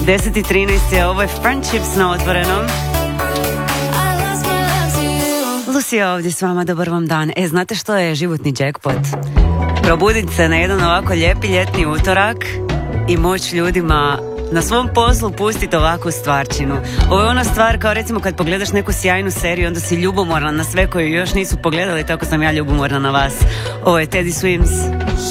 10:13 je, ovo je Friendships na Otvorenom. Lucija ovdje s vama, dobar vam dan. Znate što je životni jackpot? Probudit se na jedan ovako lijepi ljetni utorak i moći ljudima na svom poslu pustiti ovakvu stvarčinu. Ovo je ona stvar kao recimo kad pogledaš neku sjajnu seriju, onda si ljubomorna na sve koji još nisu pogledali, tako sam ja ljubomorna na vas. Ovo je Teddy Swims.